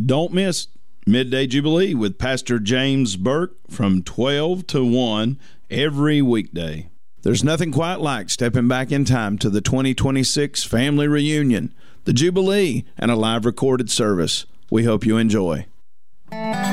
Don't miss Midday Jubilee with Pastor James Burke from 12 to 1 every weekday. There's nothing quite like stepping back in time to the 2026 family reunion, the Jubilee, and a live recorded service. We hope you enjoy.